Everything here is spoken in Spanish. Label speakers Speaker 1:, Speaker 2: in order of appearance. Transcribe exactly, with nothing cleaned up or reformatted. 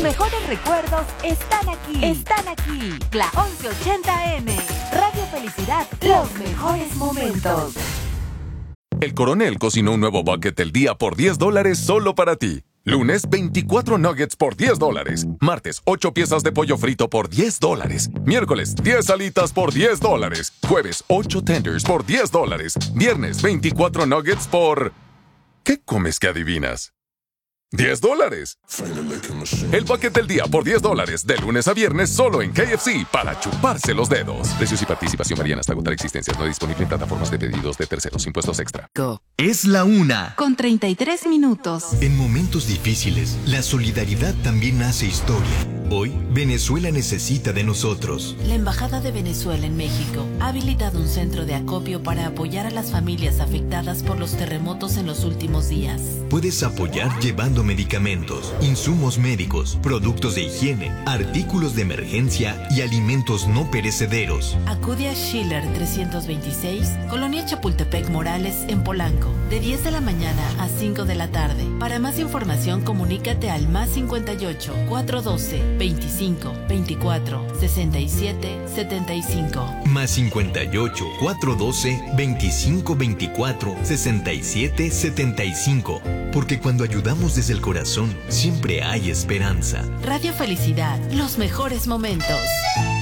Speaker 1: Mejores recuerdos están aquí, están aquí. La once ochenta eme, Radio Felicidad, los mejores momentos.
Speaker 2: El Coronel cocinó un nuevo bucket del día por diez dólares solo para ti. Lunes, veinticuatro nuggets por diez dólares. Martes, ocho piezas de pollo frito por diez dólares. Miércoles, diez alitas por diez dólares. Jueves, ocho tenders por diez dólares. Viernes, veinticuatro nuggets por... ¿Qué comes que adivinas? ¡diez dólares! El bucket del día por diez dólares, de lunes a viernes, solo en K F C, para chuparse los dedos. Precios y participación varían hasta agotar existencias. No disponible en plataformas de pedidos de terceros. Impuestos extra.
Speaker 3: Go. Es la una.
Speaker 1: Con treinta y tres minutos.
Speaker 3: En momentos difíciles, la solidaridad también hace historia. Hoy, Venezuela necesita de nosotros.
Speaker 4: La Embajada de Venezuela en México ha habilitado un centro de acopio para apoyar a las familias afectadas por los terremotos en los últimos días.
Speaker 3: Puedes apoyar llevando medicamentos, insumos médicos, productos de higiene, artículos de emergencia y alimentos no perecederos.
Speaker 4: Acude a Schiller trescientos veintiséis, Colonia Chapultepec Morales, en Polanco, de diez de la mañana a cinco de la tarde. Para más información, comunícate al más cincuenta y ocho, cuatrocientos doce, veinticinco, veinticuatro, sesenta y siete, setenta y cinco.
Speaker 3: Más cincuenta y ocho, cuatrocientos doce, veinticinco, veinticuatro, sesenta y siete, setenta y cinco. Porque cuando ayudamos desde el corazón, siempre hay esperanza.
Speaker 4: Radio Felicidad, los mejores momentos.